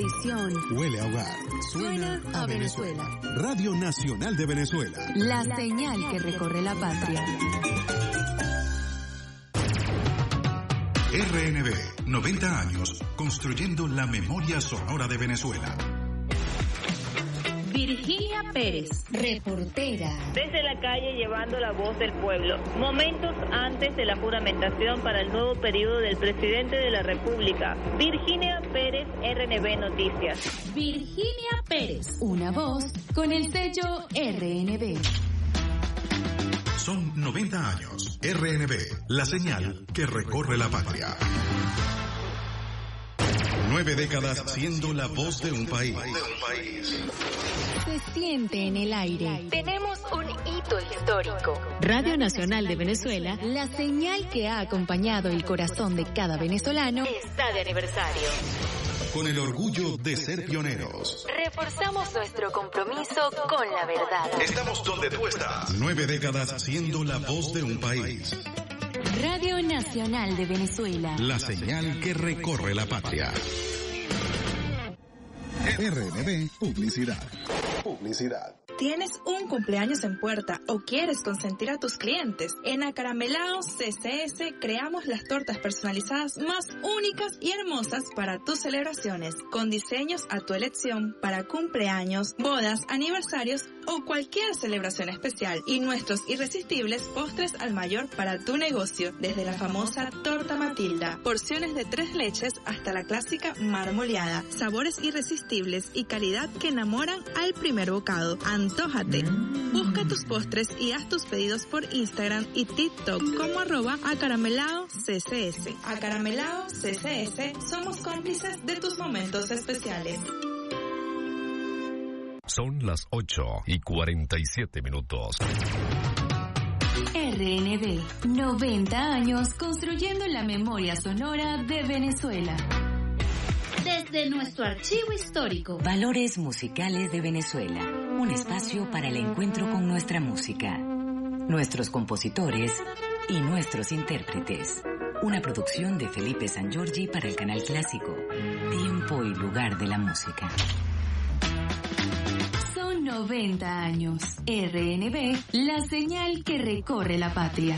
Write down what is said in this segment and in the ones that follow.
tradición. Huele a hogar. Suena a Venezuela. Radio Nacional de Venezuela. La señal que recorre la patria. RNB, 90 años, construyendo la memoria sonora de Venezuela. Virginia Pérez, reportera. Desde la calle llevando la voz del pueblo. Momentos antes de la juramentación para el nuevo periodo del presidente de la República. Virginia Pérez, RNB Noticias. Virginia Pérez, una voz con el sello RNB. Son 90 años. RNB, la señal que recorre la patria. 9 décadas siendo la voz de un país. Se siente en el aire. Tenemos un hito histórico. Radio Nacional de Venezuela, la señal que ha acompañado el corazón de cada venezolano, Está de aniversario. Con el orgullo de ser pioneros. Reforzamos nuestro compromiso con la verdad. Estamos donde tú estás. 9 décadas siendo la voz de un país. Radio Nacional de Venezuela, La señal que recorre la patria. RNB Publicidad. ¿Tienes un cumpleaños en puerta o quieres consentir a tus clientes? En Acaramelao CCS creamos las tortas personalizadas más únicas y hermosas para tus celebraciones, con diseños a tu elección para cumpleaños, bodas, aniversarios o cualquier celebración especial, y nuestros irresistibles postres al mayor para tu negocio, desde la famosa torta Matilda, porciones de 3 leches hasta la clásica marmoleada, sabores irresistibles y calidad que enamoran al primer bocado. Antójate. Busca tus postres y haz tus pedidos por Instagram y TikTok como @acaramelao.ccs. Acaramelao CCS, somos cómplices de tus momentos especiales. Son las 8:47. RNB, 90 años construyendo la memoria sonora de Venezuela. Desde nuestro archivo histórico. Valores musicales de Venezuela. Un espacio para el encuentro con nuestra música, nuestros compositores y nuestros intérpretes. Una producción de Felipe Sangiorgi para el Canal Clásico. Tiempo y lugar de la música. Son 90 años. RNB, la señal que recorre la patria.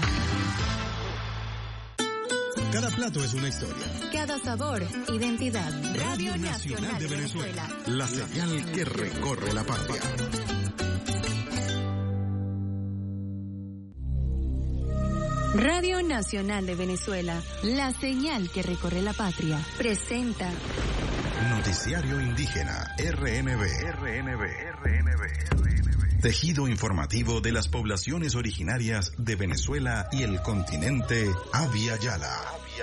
Cada plato es una historia. Cada sabor, identidad. Radio Nacional de Venezuela. La señal que recorre la patria. Radio Nacional de Venezuela, la señal que recorre la patria, presenta Noticiario Indígena, RNB. Tejido informativo de las poblaciones originarias de Venezuela y el continente Abya Yala.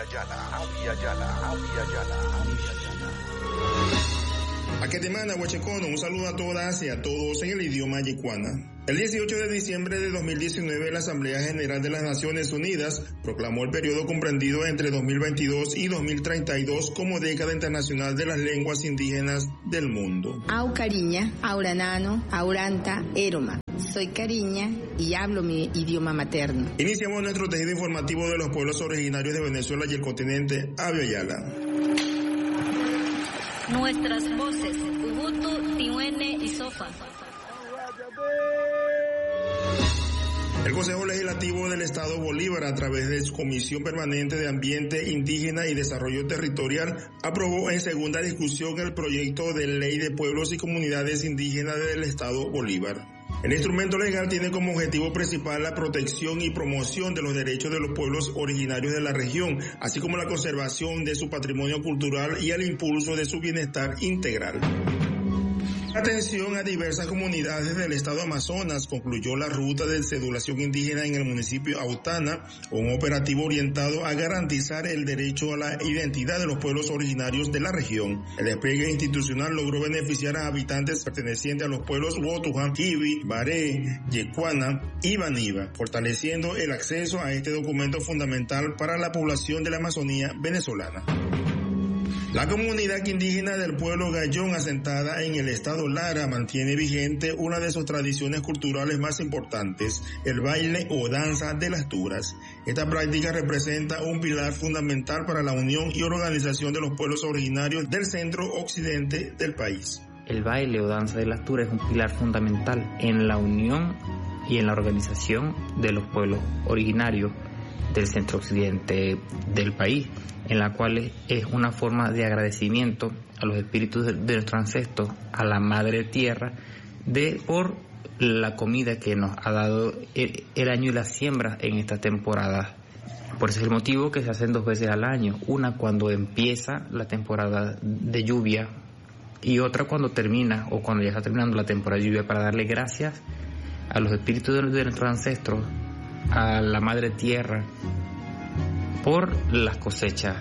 Aketemana, Huachecono, un saludo a todas y a todos en el idioma yecuana. El 18 de diciembre de 2019, la Asamblea General de las Naciones Unidas proclamó el periodo comprendido entre 2022 y 2032 como década internacional de las lenguas indígenas del mundo. Au Cariña, Auranano, Auranta, Eroma. Soy Cariña y hablo mi idioma materno. Iniciamos nuestro tejido informativo de los pueblos originarios de Venezuela y el continente Abya Yala. Nuestras voces, Ubuntu, Tihuene y Sofa. El Consejo Legislativo del Estado Bolívar, a través de su Comisión Permanente de Ambiente Indígena y Desarrollo Territorial, aprobó en segunda discusión el proyecto de Ley de Pueblos y Comunidades Indígenas del Estado Bolívar. El instrumento legal tiene como objetivo principal la protección y promoción de los derechos de los pueblos originarios de la región, así como la conservación de su patrimonio cultural y el impulso de su bienestar integral. Atención a diversas comunidades del estado Amazonas. Concluyó la ruta de cedulación indígena en el municipio Autana, un operativo orientado a garantizar el derecho a la identidad de los pueblos originarios de la región. El despliegue institucional logró beneficiar a habitantes pertenecientes a los pueblos Wotuhan, Ibi, Baré, Yecuana y Baniba, fortaleciendo el acceso a este documento fundamental para la población de la Amazonía venezolana. La comunidad indígena del pueblo Gayón, asentada en el estado Lara, mantiene vigente una de sus tradiciones culturales más importantes, el baile o danza de las turas. Esta práctica representa un pilar fundamental para la unión y organización de los pueblos originarios del centro-occidente del país. El baile o danza de las turas es un pilar fundamental en la unión y en la organización de los pueblos originarios del centro-occidente del país, en la cual es una forma de agradecimiento a los espíritus de nuestros ancestros, a la madre tierra, por la comida que nos ha dado el año y la siembra en esta temporada. Por ese es el motivo que se hacen 2 veces al año, una cuando empieza la temporada de lluvia y otra cuando termina o cuando ya está terminando la temporada de lluvia, para darle gracias a los espíritus de nuestros ancestros, a la madre tierra, por las cosechas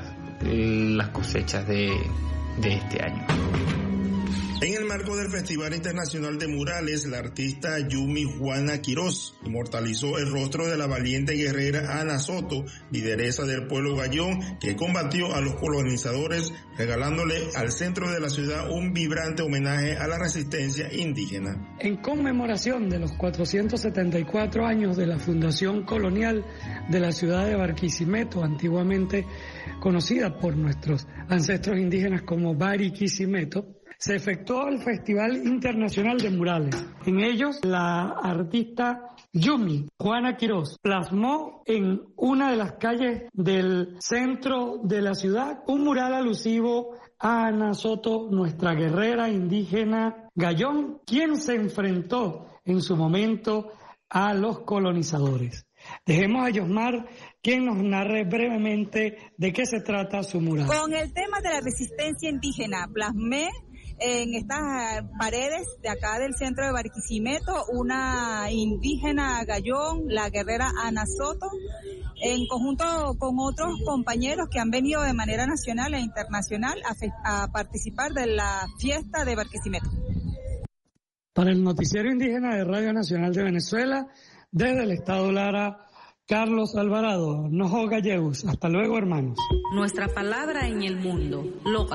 de este año. En el marco del Festival Internacional de Murales, la artista Yumi Juana Quiroz inmortalizó el rostro de la valiente guerrera Ana Soto, lideresa del pueblo Gayón, que combatió a los colonizadores, regalándole al centro de la ciudad un vibrante homenaje a la resistencia indígena. En conmemoración de los 474 años de la fundación colonial de la ciudad de Barquisimeto, antiguamente conocida por nuestros ancestros indígenas como Barquisimeto, se efectuó el Festival Internacional de Murales. En ellos, la artista Yumi Juana Quiroz plasmó en una de las calles del centro de la ciudad un mural alusivo a Ana Soto, nuestra guerrera indígena Gayón, quien se enfrentó en su momento a los colonizadores. Dejemos a Yosmar quien nos narre brevemente de qué se trata su mural. Con el tema de la resistencia indígena, plasmé en estas paredes de acá del centro de Barquisimeto una indígena Gayón, la guerrera Ana Soto, en conjunto con otros compañeros que han venido de manera nacional e internacional a participar de la fiesta de Barquisimeto. Para el Noticiero Indígena de Radio Nacional de Venezuela, desde el Estado Lara, Carlos Alvarado, Nojo Gallegos. Hasta luego, hermanos. Nuestra palabra en el mundo.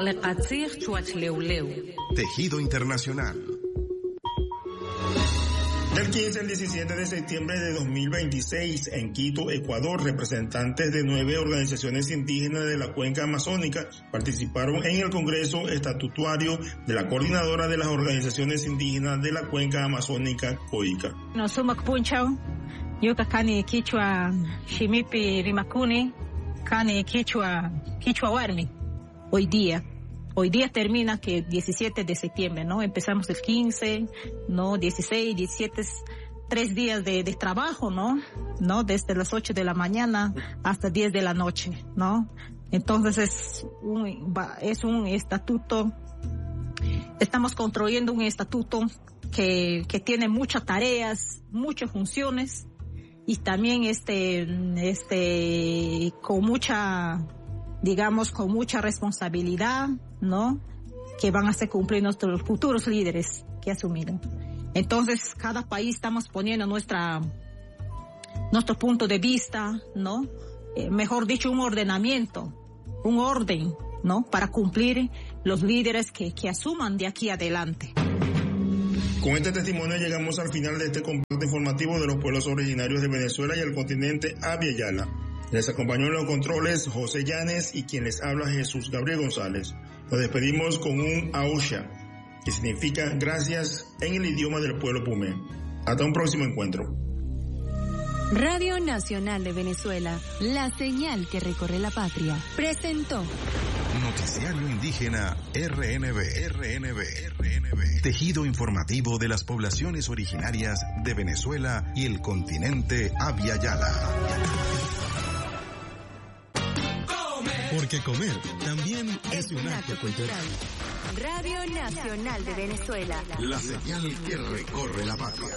Tejido Internacional. Del 15 al 17 de septiembre de 2026, en Quito, Ecuador, representantes de 9 organizaciones indígenas de la cuenca amazónica participaron en el Congreso Estatutario de la Coordinadora de las Organizaciones Indígenas de la Cuenca Amazónica, COICA. Yuka kani kichwa shimipi rimakuni, kani kichwa warmi. Hoy día termina que 17 de septiembre, ¿no? Empezamos el 15, ¿no? 16, 17, 3 días de trabajo, ¿no? Desde las 8 de la mañana hasta 10 de la noche, ¿no? Entonces es un estatuto, estamos construyendo un estatuto que tiene muchas tareas, muchas funciones, y también con mucha responsabilidad, ¿no? Que van a hacer cumplir nuestros futuros líderes que asumieron. Entonces, cada país estamos poniendo nuestro punto de vista, ¿no? Mejor dicho, un ordenamiento, un orden, ¿no? Para cumplir los líderes que asuman de aquí adelante. Con este testimonio llegamos al final de este compacto informativo de los pueblos originarios de Venezuela y el continente Abya Yala. Les acompañó en los controles José Llanes y quien les habla Jesús Gabriel González. Nos despedimos con un Ausha, que significa gracias en el idioma del pueblo Pumé. Hasta un próximo encuentro. Radio Nacional de Venezuela, la señal que recorre la patria, presentó Noticiario Indígena RNB. Tejido informativo de las poblaciones originarias de Venezuela y el continente Abya Yala. Porque comer también es un acto cultural. Radio Nacional de Venezuela, la señal que recorre la patria.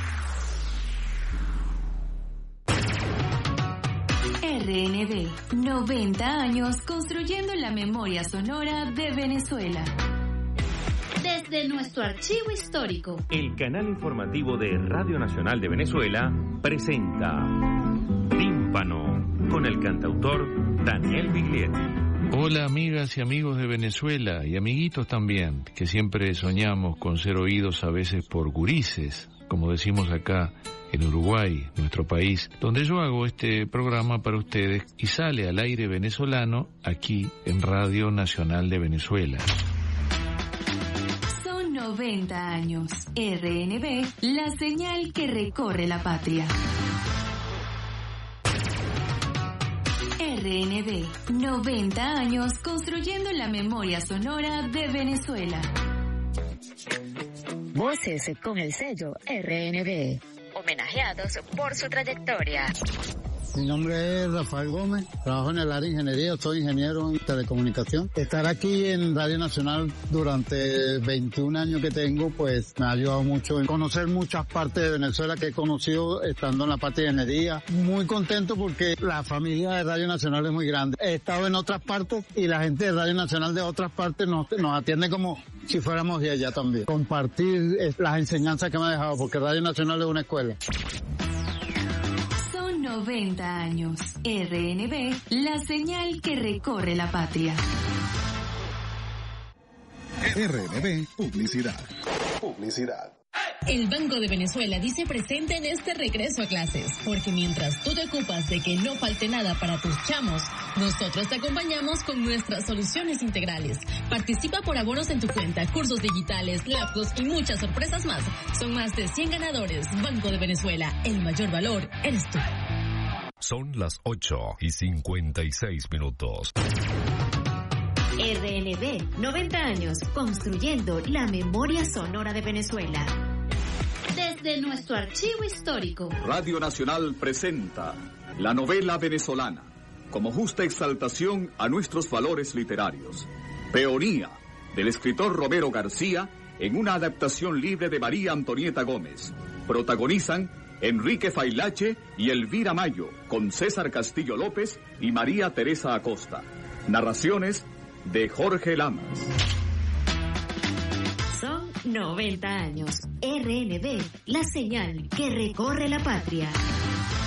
RNB, 90 años construyendo la memoria sonora de Venezuela. Desde nuestro archivo histórico, el canal informativo de Radio Nacional de Venezuela presenta Tímpano con el cantautor Daniel Biglietti. Hola amigas y amigos de Venezuela y amiguitos también, que siempre soñamos con ser oídos a veces por gurises, como decimos acá en Uruguay, nuestro país, donde yo hago este programa para ustedes y sale al aire venezolano aquí en Radio Nacional de Venezuela. Son 90 años. RNB, la señal que recorre la patria. RNB, 90 años construyendo la memoria sonora de Venezuela. Voces con el sello RNB, homenajeados por su trayectoria. Mi nombre es Rafael Gómez, trabajo en el área de ingeniería, soy ingeniero en telecomunicación. Estar aquí en Radio Nacional durante 21 años que tengo, pues me ha ayudado mucho en conocer muchas partes de Venezuela que he conocido estando en la parte de ingeniería. Muy contento porque la familia de Radio Nacional es muy grande. He estado en otras partes y la gente de Radio Nacional de otras partes nos atiende como si fuéramos de allá también. Compartir las enseñanzas que me ha dejado, porque Radio Nacional es una escuela. 90 años. RNB, la señal que recorre la patria. RNB Publicidad. El Banco de Venezuela dice presente en este regreso a clases, porque mientras tú te ocupas de que no falte nada para tus chamos, nosotros te acompañamos con nuestras soluciones integrales. Participa por abonos en tu cuenta, cursos digitales, laptops y muchas sorpresas más. Son más de 100 ganadores. Banco de Venezuela, el mayor valor eres tú. Son las 8:56. RNB, 90 años construyendo la memoria sonora de Venezuela. Desde nuestro archivo histórico. Radio Nacional presenta la novela venezolana, como justa exaltación a nuestros valores literarios. Peonía, del escritor Romero García, en una adaptación libre de María Antonieta Gómez. Protagonizan Enrique Failache y Elvira Mayo, con César Castillo López y María Teresa Acosta. Narraciones de Jorge Lamas. Son 90 años. RNB, la señal que recorre la patria.